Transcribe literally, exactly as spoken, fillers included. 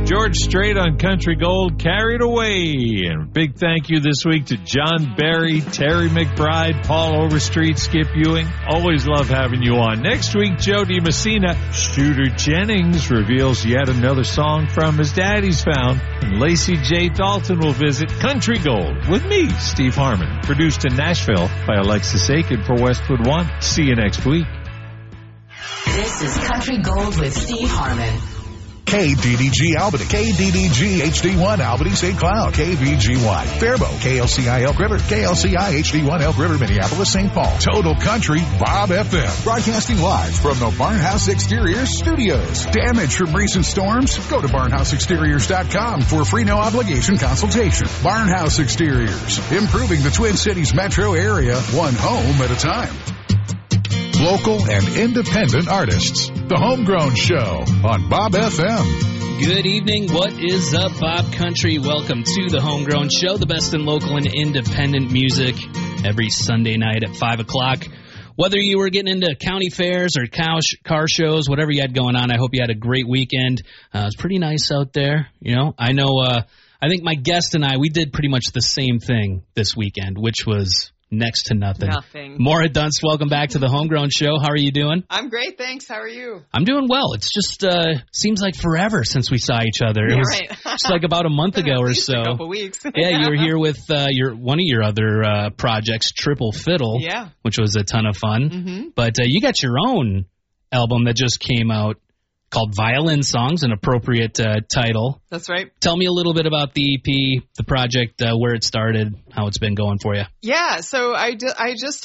George Strait on Country Gold, Carried Away. And a big thank you this week to John Barry, Terry McBride, Paul Overstreet, Skip Ewing. Always love having you on. Next week, Joe DiMessina, Shooter Jennings reveals yet another song from his daddy's found. And Lacey J. Dalton will visit Country Gold with me, Steve Harmon. Produced in Nashville by Alexis Aiken for Westwood One. See you next week. This is Country Gold with Steve Harmon. K D D G Albany, K D D G H D one Albany Saint Cloud, K V G Y Faribault, K L C I Elk River, K L C I H D one Elk River, Minneapolis, Saint Paul. Total Country, Bob F M. Broadcasting live from the Barnhouse Exteriors Studios. Damage from recent storms? Go to barnhouse exteriors dot com for a free no obligation consultation. Barnhouse Exteriors, improving the Twin Cities metro area one home at a time. Local and independent artists. The Homegrown Show on Bob F M. Good evening. What is up, Bob Country? Welcome to The Homegrown Show, the best in local and independent music every Sunday night at five o'clock. Whether you were getting into county fairs or car shows, whatever you had going on, I hope you had a great weekend. Uh, it was pretty nice out there. You know, I know, uh, I think my guest and I, we did pretty much the same thing this weekend, which was next to nothing. Nothing. Maura Dunst, welcome back to the Homegrown Show. How are you doing? I'm great, thanks. How are you? I'm doing well. It's just uh, seems like forever since we saw each other. It yeah, was right. just like about a month ago or so. A couple weeks. Yeah, you were here with uh, your one of your other uh, projects, Triple Fiddle. Yeah. Which was a ton of fun. Mm-hmm. But uh, you got your own album that just came out called Violin Songs, an appropriate uh, title. That's right. Tell me a little bit about the E P, the project, uh, where it started, how it's been going for you. Yeah, so I, ju- I just